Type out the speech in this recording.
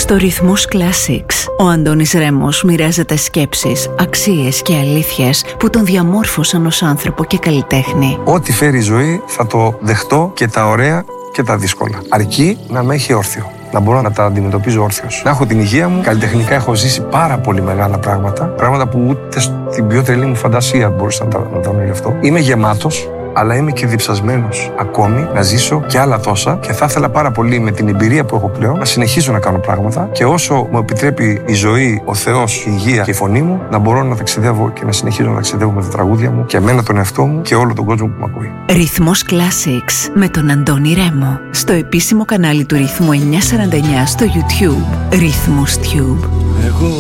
Στο Ρυθμός Classics, ο Αντώνης Ρέμος μοιράζεται σκέψεις, αξίες και αλήθειες που τον διαμόρφωσαν ως άνθρωπο και καλλιτέχνη. Ό,τι φέρει η ζωή θα το δεχτώ, και τα ωραία και τα δύσκολα. Αρκεί να με έχει όρθιο. Να μπορώ να τα αντιμετωπίζω όρθιος. Να έχω την υγεία μου. Καλλιτεχνικά έχω ζήσει πάρα πολύ μεγάλα πράγματα. Πράγματα που ούτε στην πιο τρελή μου φαντασία μπορούσα να τα ονειρευτώ. Είμαι γεμάτος, αλλά είμαι και διψασμένος ακόμη να ζήσω και άλλα τόσα, και θα ήθελα πάρα πολύ με την εμπειρία που έχω πλέον να συνεχίσω να κάνω πράγματα, και όσο μου επιτρέπει η ζωή, ο Θεός, η υγεία και η φωνή μου, να μπορώ να ταξιδεύω και να συνεχίζω να ταξιδεύω με τα τραγούδια μου και εμένα, τον εαυτό μου και όλο τον κόσμο που με ακούει. Ρυθμός Classics με τον Αντώνη Ρέμο. Στο επίσημο κανάλι του Ρυθμού 949 στο YouTube. Ρυθμός Tube.